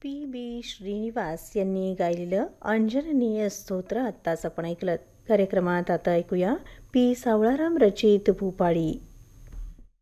बी श्रीनिवास यांनी गायलेलं अंजननीय स्तोत्र आत्ताच आपण ऐकलं. कार्यक्रमात आता ऐकूया पी सावळाराम रचित भूपाळी.